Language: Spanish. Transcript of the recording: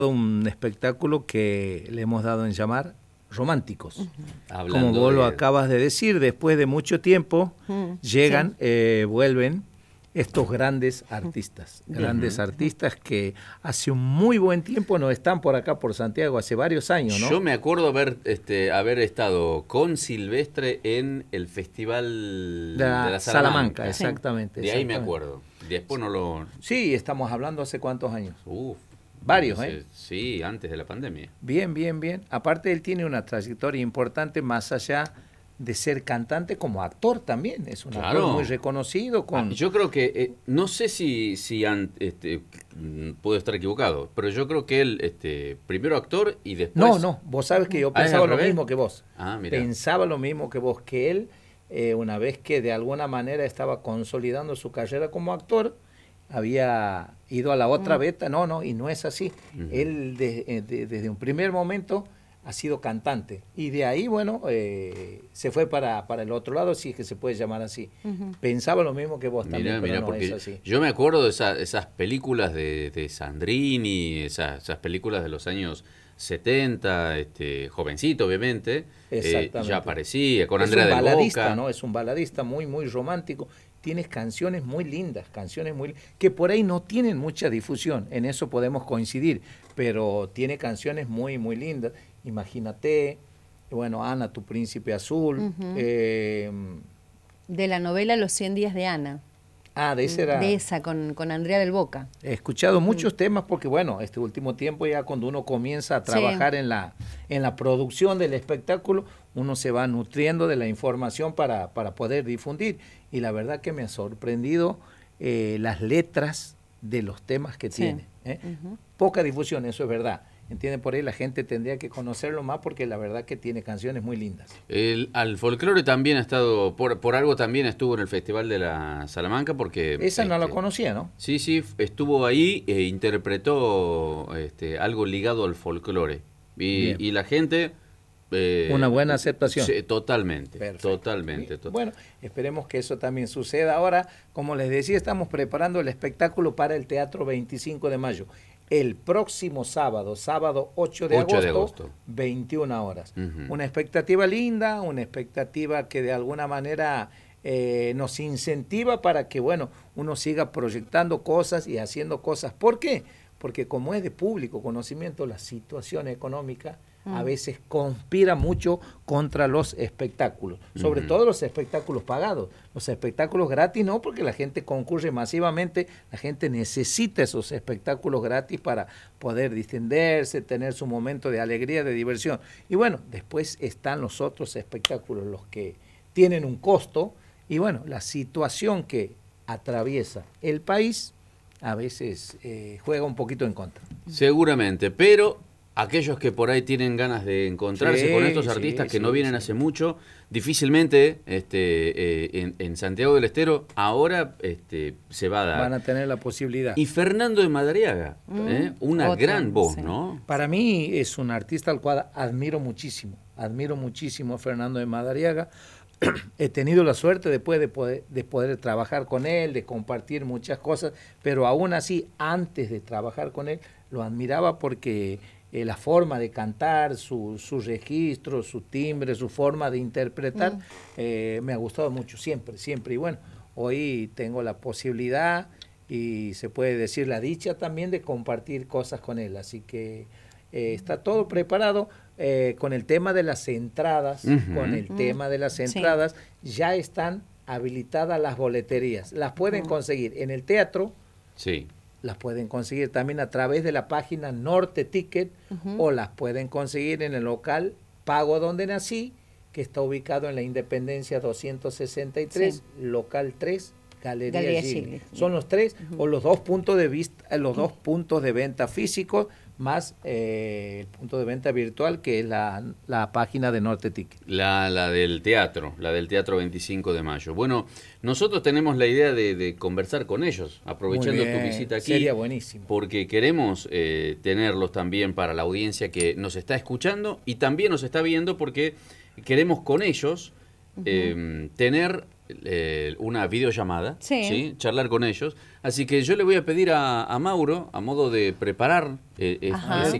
un espectáculo que le hemos dado en llamar Románticos. Hablando Como vos lo de- acabas de decir, después de mucho tiempo llegan, vuelven estos grandes artistas que hace un muy buen tiempo no están por acá, por Santiago, hace varios años, ¿no? Yo me acuerdo haber estado con Silvestre en el Festival de la Salamanca. exactamente. De ahí me exactamente. acuerdo. Después no lo... Sí, estamos hablando hace cuántos años. Uf, Varios, no sé, sí, antes de la pandemia. Bien, bien, bien. Aparte, él tiene una trayectoria importante más allá de ser cantante como actor también. Es un Claro. actor muy reconocido. Yo creo que, no sé si puedo estar equivocado, pero yo creo que él, primero actor y después... No, vos sabes que yo Ah, ¿es pensaba al lo revés? mismo que vos. Ah, mira. Pensaba lo mismo que vos, que él, una vez que de alguna manera estaba consolidando su carrera como actor, había ido a la otra beta. No, y no es así. Él desde un primer momento ha sido cantante. Y de ahí, bueno, se fue para el otro lado, si es que se puede llamar así. Pensaba lo mismo que vos también, pero no porque es así. yo me acuerdo de esas películas de Sandrini, esas películas de los años 70, jovencito obviamente, Exactamente. ya aparecía, con Es Andrea un del baladista, Boca. ¿no? Es un baladista muy, muy romántico. Tienes canciones muy lindas, que por ahí no tienen mucha difusión, en eso podemos coincidir, pero tiene canciones muy, muy lindas. Imagínate, bueno, Ana, tu príncipe azul. De la novela Los 100 días de Ana. De ese era... De esa, con Andrea del Boca. He escuchado muchos temas porque, bueno, este último tiempo ya cuando uno comienza a trabajar en la producción del espectáculo, uno se va nutriendo de la información para poder difundir. Y la verdad que me ha sorprendido las letras de los temas que tiene. Poca difusión, eso es verdad. ¿Entienden? Por ahí la gente tendría que conocerlo más porque la verdad que tiene canciones muy lindas. Al folclore también ha estado, por algo también estuvo en el Festival de la Salamanca porque... Esa no la conocía, ¿no? Sí, estuvo ahí e interpretó algo ligado al folclore. Y la gente... una buena aceptación. Sí, totalmente, Perfecto. totalmente. Bueno, esperemos que eso también suceda. Ahora, como les decía, estamos preparando el espectáculo para el Teatro 25 de Mayo. El próximo sábado 8 de agosto, 21 horas. Una expectativa linda, una expectativa que de alguna manera nos incentiva para que, bueno, uno siga proyectando cosas y haciendo cosas. ¿Por qué? Porque como es de público conocimiento, la situación económica a veces conspira mucho contra los espectáculos, sobre todo los espectáculos pagados. Los espectáculos gratis no, porque la gente concurre masivamente, la gente necesita esos espectáculos gratis para poder distenderse, tener su momento de alegría, de diversión. Y bueno, después están los otros espectáculos, los que tienen un costo, y bueno, la situación que atraviesa el país a veces juega un poquito en contra. Seguramente, pero aquellos que por ahí tienen ganas de encontrarse con estos artistas que no vienen hace mucho, difícilmente en Santiago del Estero ahora se va a dar. Van a tener la posibilidad. Y Fernando de Madariaga, una gran voz, sí. ¿no? Para mí es un artista al cual admiro muchísimo a Fernando de Madariaga. He tenido la suerte después de poder trabajar con él, de compartir muchas cosas, pero aún así, antes de trabajar con él, lo admiraba porque la forma de cantar, su registro, su timbre, su forma de interpretar, me ha gustado mucho, siempre. Y bueno, hoy tengo la posibilidad y se puede decir la dicha también de compartir cosas con él, así que está todo preparado. Con el tema de las entradas, ya están habilitadas las boleterías. Las pueden conseguir en el teatro, las pueden conseguir también a través de la página Norte Ticket, o las pueden conseguir en el local Pago Donde Nací, que está ubicado en la Independencia 263, local 3, Galería Gigli. Son los tres, o los dos puntos de vista, los dos puntos de venta físicos, más el punto de venta virtual, que es la página de Norte Ticket. La del teatro 25 de mayo. Bueno, nosotros tenemos la idea de conversar con ellos, aprovechando tu visita aquí. Sería buenísimo. Porque queremos tenerlos también para la audiencia que nos está escuchando y también nos está viendo, porque queremos con ellos tener una videollamada, sí. Charlar con ellos. Así que yo le voy a pedir a Mauro, a modo de preparar ese